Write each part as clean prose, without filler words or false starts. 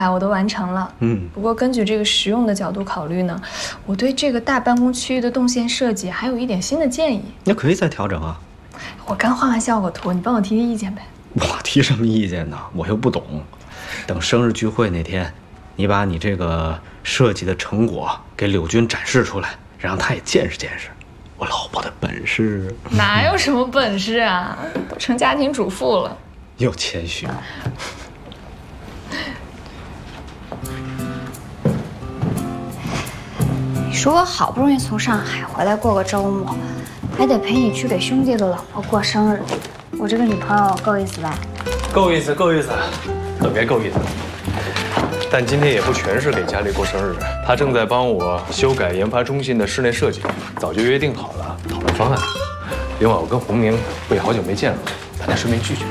我都完成了。不过根据这个实用的角度考虑呢，我对这个大办公区域的动线设计还有一点新的建议。 那可以再调整啊。 我刚画完效果图，你帮我提提意见呗。 我提什么意见呢？我又不懂。等生日聚会那天，你把你这个设计的成果给柳军展示出来，让他也见识见识我老婆的本事。 哪有什么本事啊，都成家庭主妇了。 又谦虚。 你说我好不容易从上海回来过个周末，还得陪你去给兄弟的老婆过生日，我这个女朋友够意思吧？ 够意思，够意思，特别够意思。但今天也不全是给佳丽过生日，她正在帮我修改研发中心的室内设计，早就约定好了讨论方案。另外，我跟洪明不也好久没见了，大家顺便聚聚。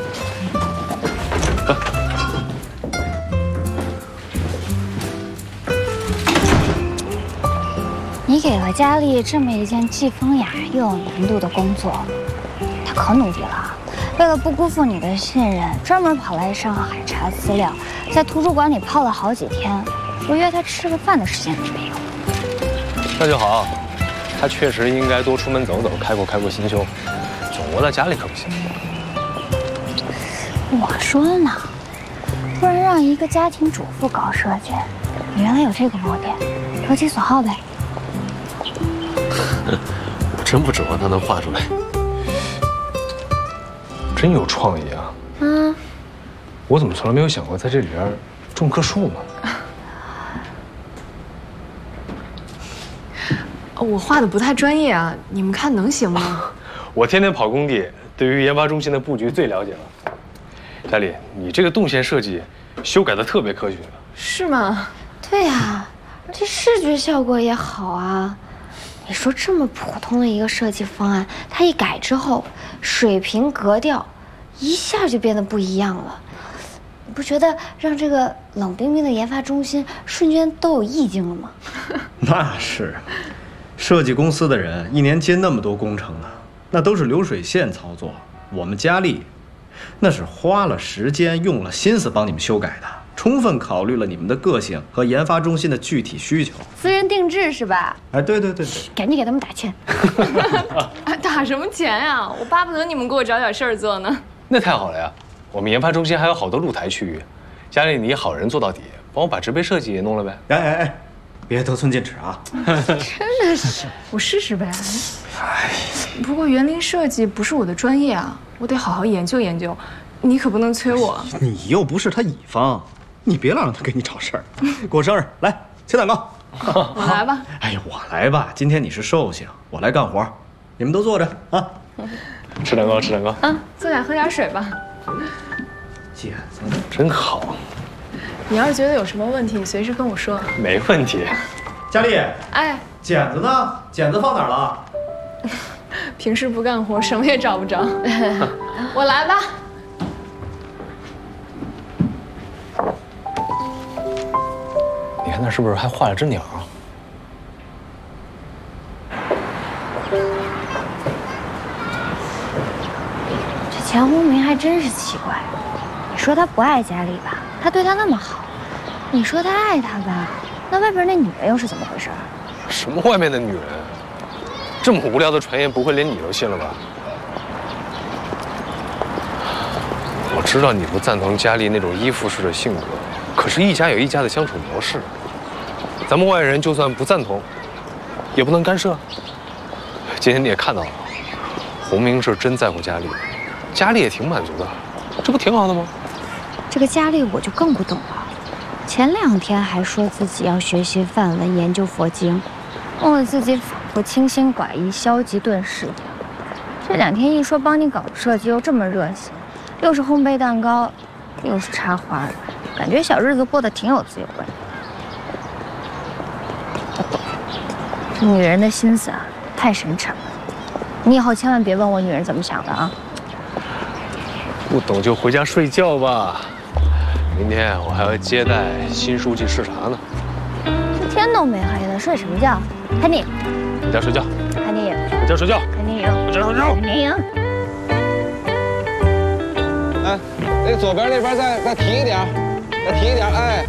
你给了佳丽这么一件既风雅又有难度的工作，她可努力了。为了不辜负你的信任，专门跑来上海查资料，在图书馆里泡了好几天。我约她吃个饭的时间都没有。 那就好，她确实应该多出门走走，开阔心胸。总窝在家里可不行。 我说呢，不然让一个家庭主妇搞设计，你原来有这个目的，投其所好呗。 我真不指望他能画出来，真有创意啊！我怎么从来没有想过在这里边种棵树呢？ 我画的不太专业啊，你们看能行吗？ 我天天跑工地，对于研发中心的布局最了解了。佳丽，你这个动线设计修改的特别科学。 是吗？ 对呀，这视觉效果也好啊。你说这么普通的一个设计方案，它一改之后，水平格调一下就变得不一样了。你不觉得让这个冷冰冰的研发中心瞬间都有意境了吗？ 那是，设计公司的人一年接那么多工程呢，那都是流水线操作。我们佳丽，那是花了时间、用了心思帮你们修改的，充分考虑了你们的个性和研发中心的具体需求。 私人定制是吧？ 哎，对， 赶紧给他们打钱。 打什么钱呀？我巴不得你们给我找点事儿做呢。 那太好了呀！我们研发中心还有好多露台区域，佳丽你好人做到底，帮我把植被设计也弄了呗。 哎，别得寸进尺啊！ 真的是，我试试呗。不过园林设计不是我的专业啊，我得好好研究研究。你可不能催我。 你又不是他乙方，你别老让他给你找事儿。过生日来切蛋糕。 我来吧。 哎呀，我来吧。今天你是寿星，我来干活，你们都坐着啊。 吃蛋糕，吃蛋糕。 坐下喝点水吧。 剪子真好。 你要是觉得有什么问题，你随时跟我说。 没问题。 佳丽， 哎， 剪子呢？剪子放哪儿了？ 平时不干活，什么也找不着。我来吧。 你看那是不是还画了只鸟？ 这钱洪明还真是奇怪。你说他不爱佳丽吧，他对他那么好；你说他爱她吧，那外边那女人又是怎么回事？ 什么外面的女人？这么无聊的传言，不会连你都信了吧？我知道你不赞同佳丽那种依附式的性格，可是一家有一家的相处模式，咱们外人就算不赞同，也不能干涉。今天你也看到了，洪明是真在乎佳丽，佳丽也挺满足的，这不挺好的吗？ 这个佳丽我就更不懂了。前2天还说自己要学习梵文、研究佛经，弄得自己仿佛清心寡欲、消极遁世。这2天一说帮你搞设计，又这么热心，又是烘焙蛋糕，又是插花，感觉小日子过得挺有滋有味。我懂，这女人的心思啊，太深沉了。你以后千万别问我女人怎么想的啊！ 不懂就回家睡觉吧。明天我还要接待新书记视察呢。 这天都没黑呢，睡什么觉？看电影。 回家睡觉。 看电影。 回家睡觉。 看电影。 回家睡觉。 看电影。 哎，那左边那边再提一点，再提一点，哎。